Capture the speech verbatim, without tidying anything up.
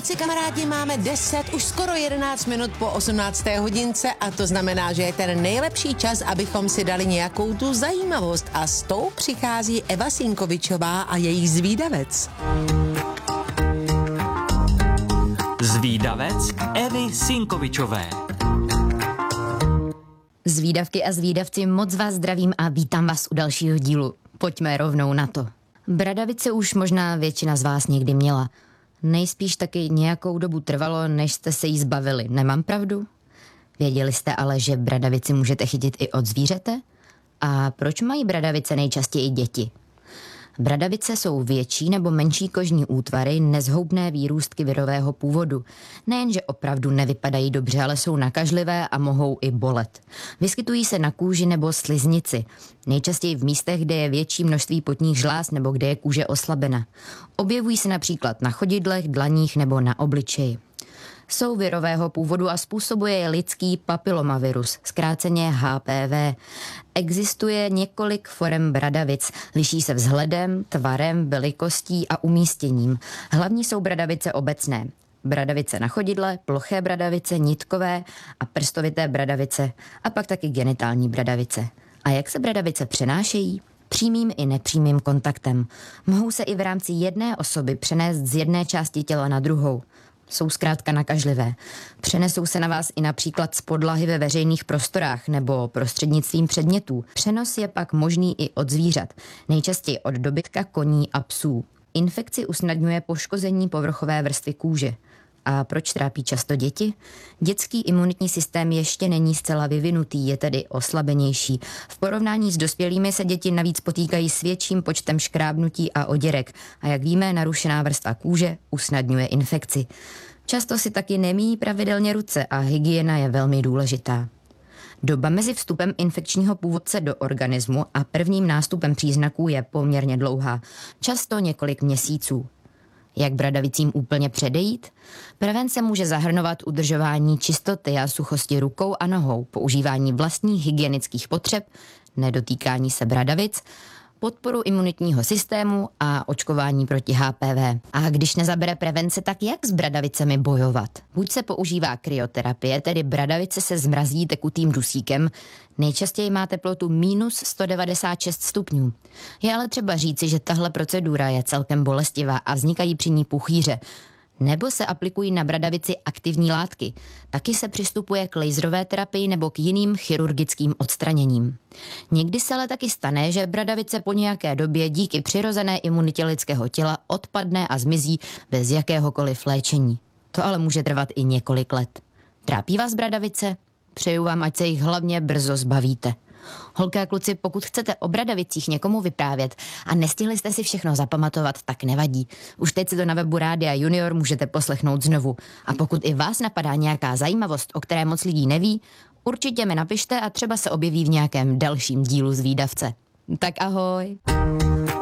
Kluci, kamarádi, máme deset, už skoro jedenáct minut po osmnácté hodince a to znamená, že je ten nejlepší čas, abychom si dali nějakou tu zajímavost a s tou přichází Eva Sinkovičová a její zvídavec. Zvídavec Evy Sinkovičové. Zvídavky a zvídavci, moc vás zdravím a vítám vás u dalšího dílu. Pojďme rovnou na to. Bradavice už možná většina z vás někdy měla. Nejspíš taky nějakou dobu trvalo, než jste se jí zbavili. Nemám pravdu? Věděli jste ale, že bradavici můžete chytit i od zvířete? A proč mají bradavice nejčastěji děti? Bradavice jsou větší nebo menší kožní útvary, nezhoubné výrůstky virového původu. Nejenže opravdu nevypadají dobře, ale jsou nakažlivé a mohou i bolet. Vyskytují se na kůži nebo sliznici, nejčastěji v místech, kde je větší množství potních žláz nebo kde je kůže oslabena. Objevují se například na chodidlech, dlaních nebo na obličeji. Jsou virového původu a způsobuje je lidský papilomavirus, zkráceně H P V. Existuje několik forem bradavic, liší se vzhledem, tvarem, velikostí a umístěním. Hlavní jsou bradavice obecné. Bradavice na chodidle, ploché bradavice, nitkové a prstovité bradavice a pak taky genitální bradavice. A jak se bradavice přenášejí? Přímým i nepřímým kontaktem. Mohou se i v rámci jedné osoby přenést z jedné části těla na druhou. Jsou zkrátka nakažlivé. Přenesou se na vás i například z podlahy ve veřejných prostorách nebo prostřednictvím předmětů. Přenos je pak možný i od zvířat, nejčastěji od dobytka, koní a psů. Infekci usnadňuje poškození povrchové vrstvy kůže. A proč trápí často děti? Dětský imunitní systém ještě není zcela vyvinutý, je tedy oslabenější. V porovnání s dospělými se děti navíc potýkají s větším počtem škrábnutí a oděrek. A jak víme, narušená vrstva kůže usnadňuje infekci. Často si taky nemýjí pravidelně ruce a hygiena je velmi důležitá. Doba mezi vstupem infekčního původce do organismu a prvním nástupem příznaků je poměrně dlouhá, často několik měsíců. Jak bradavicím úplně předejít? Prevence může zahrnovat udržování čistoty a suchosti rukou a nohou, používání vlastních hygienických potřeb, nedotýkání se bradavic, podporu imunitního systému a očkování proti H P V. A když nezabere prevence, tak jak s bradavicemi bojovat? Buď se používá kryoterapie, tedy bradavice se zmrazí tekutým dusíkem, nejčastěji má teplotu minus sto devadesát šest stupňů. Je ale třeba říci, že tahle procedura je celkem bolestivá a vznikají při ní puchýře. Nebo se aplikují na bradavici aktivní látky. Taky se přistupuje k laserové terapii nebo k jiným chirurgickým odstraněním. Někdy se ale taky stane, že bradavice po nějaké době díky přirozené imunitě lidského těla odpadne a zmizí bez jakéhokoliv léčení. To ale může trvat i několik let. Trápí vás bradavice? Přeju vám, ať se jich hlavně brzo zbavíte. Holky a kluci, pokud chcete o bradavicích někomu vyprávět a nestihli jste si všechno zapamatovat, tak nevadí. Už teď si to na webu Rádia Junior můžete poslechnout znovu. A pokud i vás napadá nějaká zajímavost, o které moc lidí neví, určitě mi napište a třeba se objeví v nějakém dalším dílu Zvídavce. Tak ahoj!